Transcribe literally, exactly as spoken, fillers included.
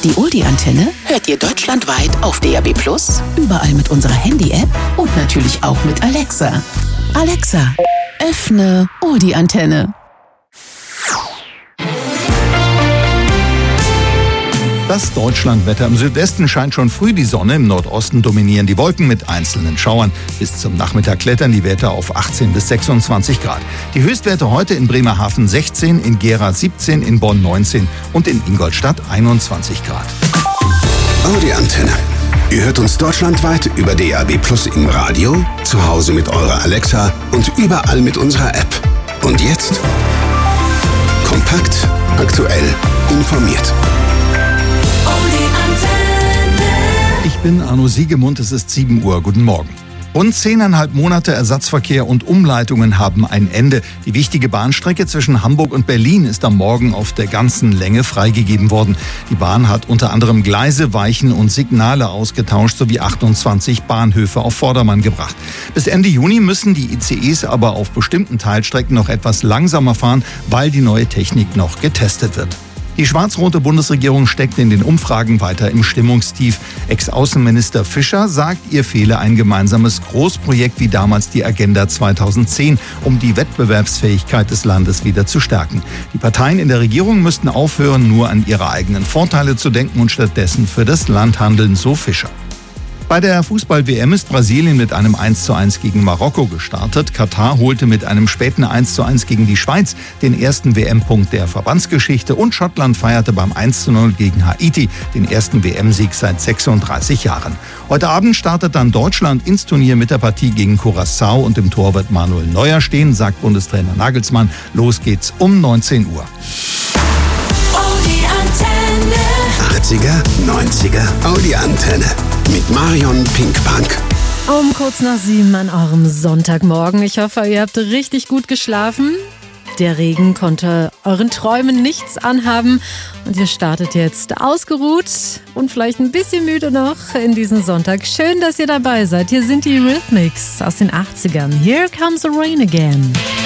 Die Oldie-Antenne hört ihr deutschlandweit auf D A B plus, überall mit unserer Handy-App und natürlich auch mit Alexa. Alexa, öffne Oldie-Antenne. Das Deutschlandwetter. Im Südwesten scheint schon früh die Sonne, im Nordosten dominieren die Wolken mit einzelnen Schauern. Bis zum Nachmittag klettern die Werte auf achtzehn bis sechsundzwanzig Grad. Die Höchstwerte heute in Bremerhaven sechzehn, in Gera siebzehn, in Bonn neunzehn und in Ingolstadt einundzwanzig Grad. Oldie-Antenne. Ihr hört uns deutschlandweit über D A B plus im Radio, zu Hause mit eurer Alexa und überall mit unserer App. Und jetzt kompakt, aktuell, informiert. Ich bin Arno Siegemund, es ist sieben Uhr. Guten Morgen. Rund zehneinhalb Monate Ersatzverkehr und Umleitungen haben ein Ende. Die wichtige Bahnstrecke zwischen Hamburg und Berlin ist am Morgen auf der ganzen Länge freigegeben worden. Die Bahn hat unter anderem Gleise, Weichen und Signale ausgetauscht sowie achtundzwanzig Bahnhöfe auf Vordermann gebracht. Bis Ende Juni müssen die I C Es aber auf bestimmten Teilstrecken noch etwas langsamer fahren, weil die neue Technik noch getestet wird. Die schwarz-rote Bundesregierung steckt in den Umfragen weiter im Stimmungstief. Ex-Außenminister Fischer sagt, ihr fehle ein gemeinsames Großprojekt wie damals die Agenda zweitausendzehn, um die Wettbewerbsfähigkeit des Landes wieder zu stärken. Die Parteien in der Regierung müssten aufhören, nur an ihre eigenen Vorteile zu denken und stattdessen für das Land handeln, so Fischer. Bei der Fußball-W M ist Brasilien mit einem eins zu eins gegen Marokko gestartet. Katar holte mit einem späten eins zu eins gegen die Schweiz den ersten W M-Punkt der Verbandsgeschichte und Schottland feierte beim eins zu null gegen Haiti den ersten W M-Sieg seit sechsunddreißig Jahren. Heute Abend startet dann Deutschland ins Turnier mit der Partie gegen Curaçao und im Tor wird Manuel Neuer stehen, sagt Bundestrainer Nagelsmann. Los geht's um neunzehn Uhr. achtziger, neunziger Oldie-Antenne mit Marion Pinkpunk. Um kurz nach sieben an eurem Sonntagmorgen. Ich hoffe, ihr habt richtig gut geschlafen. Der Regen konnte euren Träumen nichts anhaben und ihr startet jetzt ausgeruht und vielleicht ein bisschen müde noch in diesen Sonntag. Schön, dass ihr dabei seid. Hier sind die Rhythmics aus den achtzigern. Here comes the rain again.